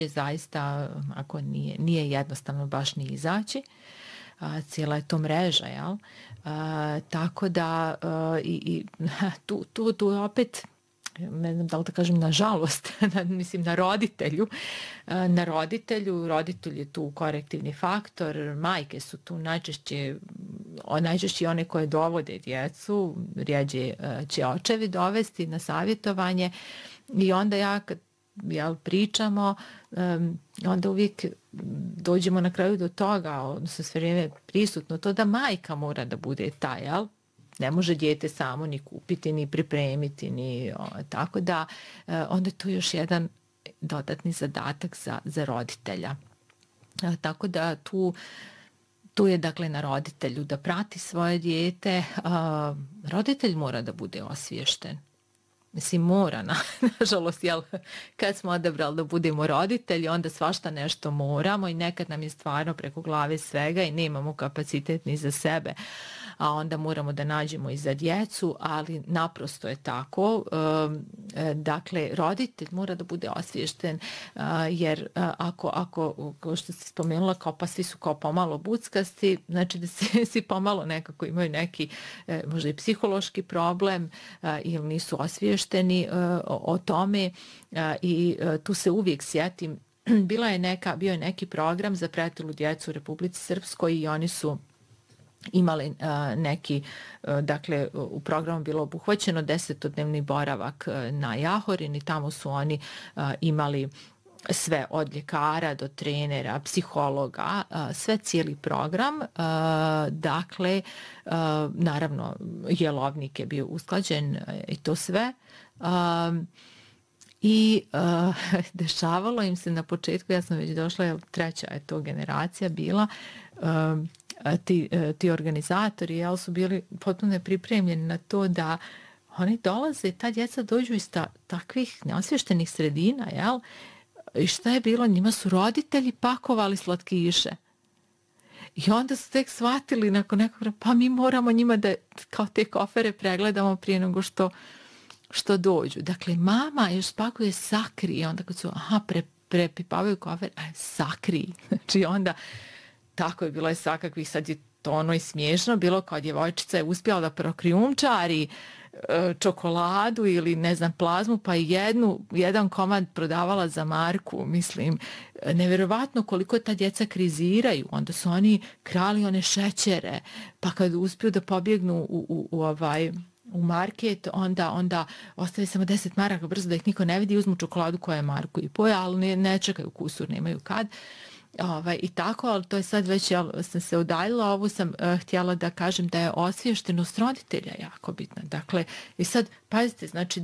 zaista, ako nije jednostavno baš ni izaći, cijela je to mreža, jel? Tako da tu opet, ne znam da li da kažem nažalost, mislim na roditelju. Roditelj je tu korektivni faktor, majke su tu najčešće one koje dovode djecu, rijeđe će očevi dovesti na savjetovanje i onda kad pričamo, onda uvijek dođemo na kraju do toga, odnosno sve vrijeme prisutno to da majka mora da bude ta, jel? Ne može dijete samo ni kupiti, ni pripremiti, tako da onda je tu još jedan dodatni zadatak za roditelja. Tako da tu je dakle na roditelju da prati svoje dijete. Roditelj mora da bude osviješten. Mislim, mora, nažalost, jel, kad smo odabrali da budemo roditelji, onda svašta nešto moramo i nekad nam je stvarno preko glave svega i nemamo kapacitet ni za sebe, a onda moramo da nađemo i za djecu, ali naprosto je tako. Dakle, roditelj mora da bude osviješten, jer ako što si spomenula, kao pa svi su kao pomalo buckasti, znači da svi pomalo nekako imaju neki možda i psihološki problem ili nisu osviješteni o tome i tu se uvijek sjetim. Bio je neki program za pretilu djecu u Republici Srpskoj i oni su imali neki, dakle u programu bilo obuhvaćeno 10-dnevni boravak na Jahorini, tamo su oni imali sve od ljekara do trenera, psihologa, sve cijeli program. Dakle, naravno jelovnik je bio usklađen i to sve. I dešavalo im se na početku, ja sam već došla, treća je to generacija bila, ti organizatori su bili potpuno pripremljeni na to da oni dolaze, ta djeca dođu iz takvih neosvještenih sredina, jel? I šta je bilo? Njima su roditelji pakovali slatkiše. I onda su tek shvatili nakon nekog, pa mi moramo njima da kao te kofere pregledamo prije nego što dođu. Dakle, mama još spakuje sakri, onda kad su prepipavaju kofer, sakri. Znači onda tako je bilo je svakakvih, sad je to ono i smiješno bilo kao djevojčica je uspjela da prokrijumčari čokoladu ili ne znam plazmu, pa jedan komad prodavala za marku. Mislim, nevjerovatno koliko ta djeca kriziraju. Onda su oni krali one šećere, pa kad uspiju da pobjegnu u market, onda ostave samo 10 maraka brzo da ih niko ne vidi, uzmu čokoladu koja je marku i poja, ali ne čekaju kusur, nemaju kad. I tako, ali to je sad već, sam se udaljila, ovo sam htjela da kažem da je osviještenost roditelja jako bitna. Dakle, i sad, pazite, znači,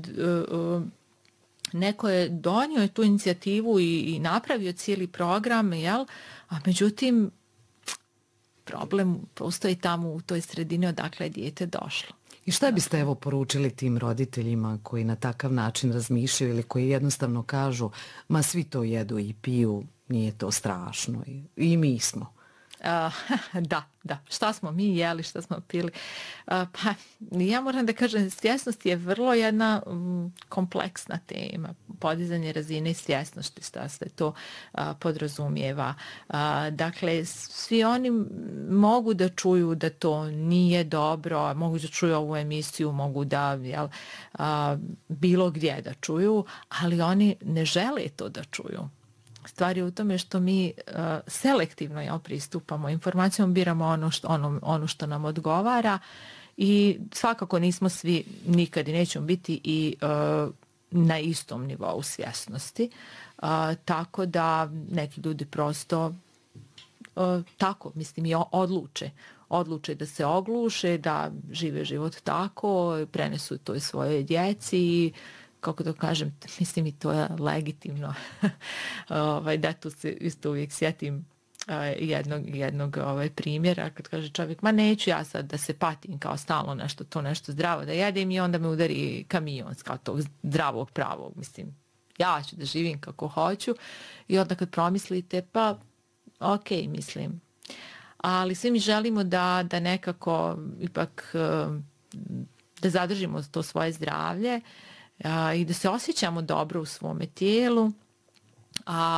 neko je donio tu inicijativu i napravio cijeli program, jel? A međutim, problem postoji tamo u toj sredini odakle je dijete došlo. I šta biste evo poručili tim roditeljima koji na takav način razmišljaju ili koji jednostavno kažu, ma svi to jedu i piju, nije to strašno i mi smo. Da. Šta smo mi jeli, šta smo pili? Pa ja moram da kažem, svjesnost je vrlo jedna kompleksna tema. Podizanje razine svjesnosti, šta se to podrazumijeva. Dakle, svi oni mogu da čuju da to nije dobro, mogu da čuju ovu emisiju, mogu da bilo gdje da čuju, ali oni ne žele to da čuju. Stvar je u tome što mi selektivno pristupamo informacijom, biramo ono što nam odgovara i svakako nismo svi nikad i nećemo biti i na istom nivou svjesnosti. Tako da neki ljudi prosto tako, mislim, i odluče da se ogluše, da žive život tako, prenesu to i svoje djeci i kako da kažem, mislim i to je legitimno. Da tu se isto uvijek sjetim jednog primjera kad kaže čovjek, ma neću ja sad da se patim kao stalno nešto zdravo da jedem i onda me udari kamion kao tog zdravog pravog. Mislim, ja ću da živim kako hoću i onda kad promislite, pa ok, mislim. Ali svi mi želimo da nekako ipak da zadržimo to svoje zdravlje i da se osjećamo dobro u svome tijelu,